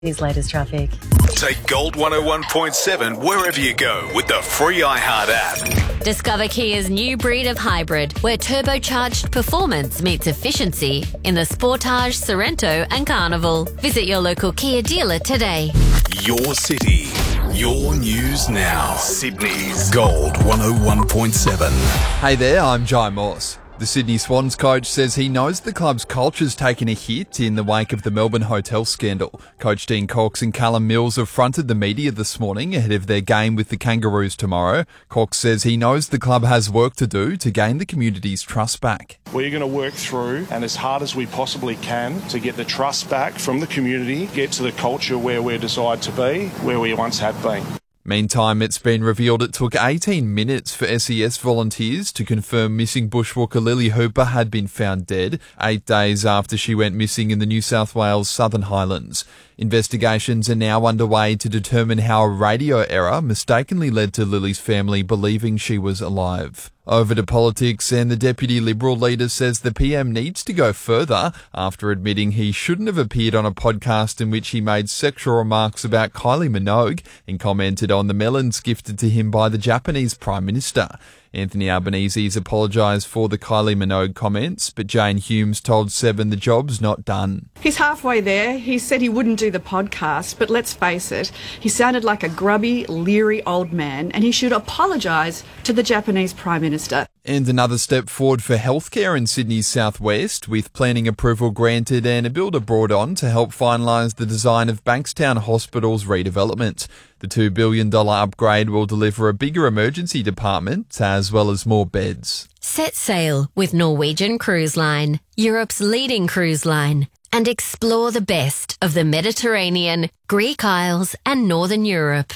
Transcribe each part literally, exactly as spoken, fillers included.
These latest traffic. Take Gold one oh one point seven wherever you go with the free iHeart app. Discover Kia's new breed of hybrid, where turbocharged performance meets efficiency in the Sportage, Sorento and Carnival. Visit your local Kia dealer today. Your city, your news now. Sydney's Gold one oh one point seven. Hey there, I'm Jai Morse. The Sydney Swans coach says he knows the club's culture's taken a hit in the wake of the Melbourne hotel scandal. Coach Dean Cox and Callum Mills have fronted the media this morning ahead of their game with the Kangaroos tomorrow. Cox says he knows the club has work to do to gain the community's trust back. We're going to work through and as hard as we possibly can to get the trust back from the community, get to the culture where we're desired to be, where we once have been. Meantime, it's been revealed it took eighteen minutes for S E S volunteers to confirm missing bushwalker Lily Hooper had been found dead, eight days after she went missing in the New South Wales Southern Highlands. Investigations are now underway to determine how a radio error mistakenly led to Lily's family believing she was alive. Over to politics, and the Deputy Liberal leader says the P M needs to go further after admitting he shouldn't have appeared on a podcast in which he made sexual remarks about Kylie Minogue and commented on the melons gifted to him by the Japanese Prime Minister. Anthony Albanese has apologised for the Kylie Minogue comments, but Jane Humes told Seven the job's not done. He's halfway there. He said he wouldn't do the podcast, but let's face it, he sounded like a grubby, leery old man, and he should apologise to the Japanese Prime Minister. And another step forward for healthcare in Sydney's southwest, with planning approval granted and a builder brought on to help finalise the design of Bankstown Hospital's redevelopment. The two billion dollars upgrade will deliver a bigger emergency department as well as more beds. Set sail with Norwegian Cruise Line, Europe's leading cruise line, and explore the best of the Mediterranean, Greek Isles and Northern Europe.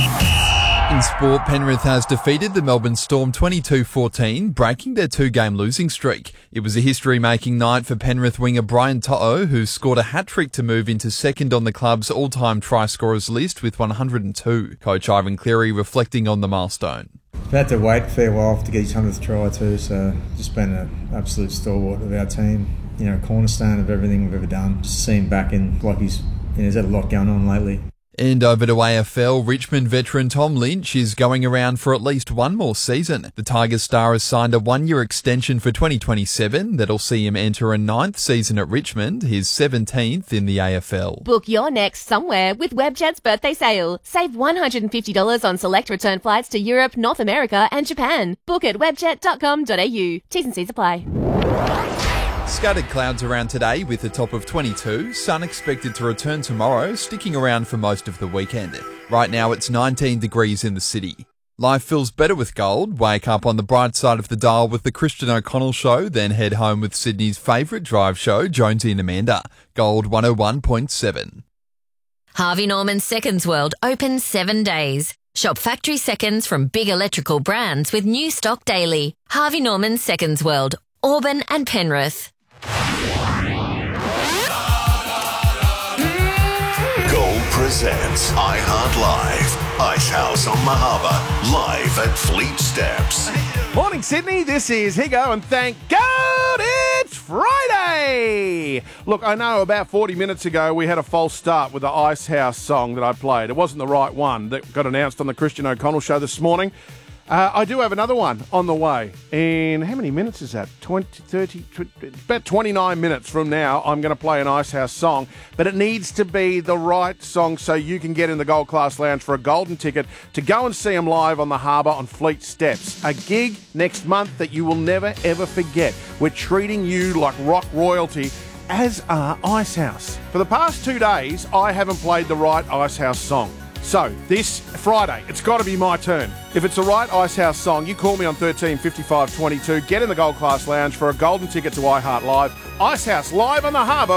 In sport, Penrith has defeated the Melbourne Storm twenty-two fourteen, breaking their two-game losing streak. It was a history-making night for Penrith winger Brian To'o, who scored a hat-trick to move into second on the club's all-time try-scorers list with one hundred two. Coach Ivan Cleary reflecting on the milestone. We've had to wait a fair while to get his hundredth try too, so just been an absolute stalwart of our team. You know, cornerstone of everything we've ever done. Just see him back in like he's, you know, he's had a lot going on lately. And over to A F L, Richmond veteran Tom Lynch is going around for at least one more season. The Tigers star has signed a one-year extension for twenty twenty-seven that'll see him enter a ninth season at Richmond, his seventeenth in the A F L. Book your next somewhere with Webjet's birthday sale. Save one hundred fifty dollars on select return flights to Europe, North America and Japan. Book at webjet dot com dot a u. T's and C's apply. Scattered clouds around today with a top of twenty-two. Sun expected to return tomorrow, sticking around for most of the weekend. Right now it's nineteen degrees in the city. Life feels better with gold. Wake up on the bright side of the dial with the Christian O'Connell Show, then head home with Sydney's favourite drive show, Jonesy and Amanda. Gold one oh one point seven. Harvey Norman Seconds World opens seven days. Shop factory seconds from big electrical brands with new stock daily. Harvey Norman Seconds World, Auburn and Penrith. Gold presents iHeart Live. Ice House on the Harbour, live at Fleet Steps. Morning, Sydney. This is Higo, and thank God it's Friday. Look, I know about forty minutes ago we had a false start with the Ice House song that I played. It wasn't the right one that got announced on the Christian O'Connell Show this morning. Uh, I do have another one on the way. And how many minutes is that? twenty, thirty, twenty, about twenty-nine minutes from now, I'm going to play an Ice House song. But it needs to be the right song so you can get in the Gold Class Lounge for a golden ticket to go and see them live on the harbour on Fleet Steps. A gig next month that you will never, ever forget. We're treating you like rock royalty, as are Ice House. For the past two days, I haven't played the right Ice House song. So, this Friday, it's got to be my turn. If it's the right Ice House song, you call me on thirteen fifty-five twenty-two, get in the Gold Class Lounge for a golden ticket to iHeart Live. Ice House live on the harbour.